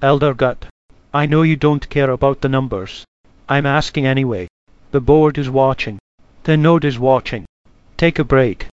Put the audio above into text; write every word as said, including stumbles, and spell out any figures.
Elder Gutt, I know you don't care about the numbers. I'm asking anyway. The board is watching. The note is watching. Take a break.